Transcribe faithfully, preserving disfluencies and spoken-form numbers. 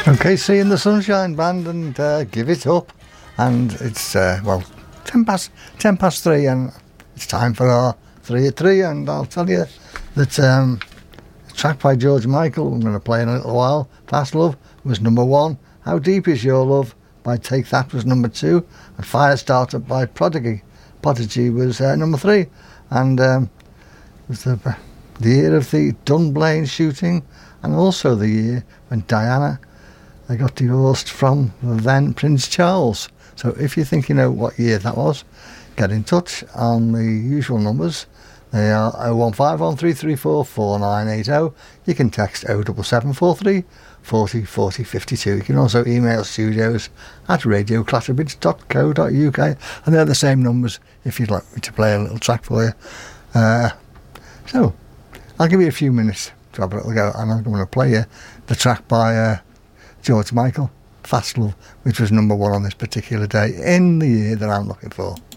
Okay, See in the Sunshine Band and uh, Give It Up. And it's, uh, well, ten past, ten past three, and it's time for our three at three. And I'll tell you that um, a track by George Michael, I'm going to play in a little while, Fast Love, was number one. How Deep Is Your Love by Take That was number two. And Firestarter by Prodigy, Prodigy was uh, number three. And um, it was the, the year of the Dunblane shooting, and also the year when Diana, they got divorced from then Prince Charles. So if you think you know what year that was, get in touch on the usual numbers. They are oh one five one three three four four nine eight oh. You can text oh seven seven four three four oh four oh five two. You can also email studios at radio clatterbridge dot co dot uk, and they're the same numbers if you'd like me to play a little track for you. Uh, so I'll give you a few minutes to have a little go, and I'm going to play you the track by uh, George Michael, Fast Love, which was number one on this particular day in the year that I'm looking for.